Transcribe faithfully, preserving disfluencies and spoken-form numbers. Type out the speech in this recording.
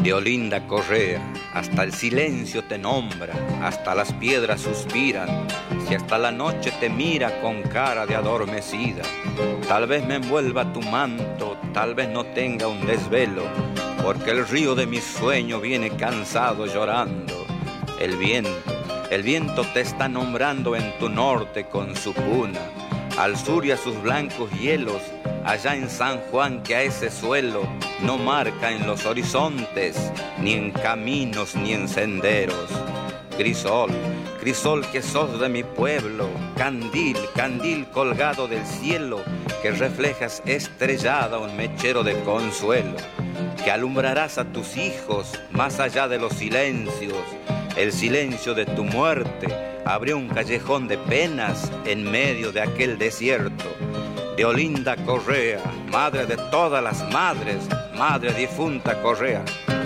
De Olinda Correa, hasta el silencio te nombra, hasta las piedras suspiran, si hasta la noche te mira con cara de adormecida. Tal vez me envuelva tu manto, tal vez no tenga un desvelo, porque el río de mi sueño viene cansado llorando. El viento, el viento te está nombrando en tu norte con su cuna, al sur y a sus blancos hielos, allá en San Juan que a ese suelo no marca en los horizontes, ni en caminos ni en senderos. Crisol, crisol que sos de mi pueblo, candil, candil colgado del cielo, que reflejas estrellada un mechero de consuelo, que alumbrarás a tus hijos más allá de los silencios. El silencio de tu muerte abrió un callejón de penas en medio de aquel desierto. De Olinda Correa, madre de todas las madres, madre difunta Correa.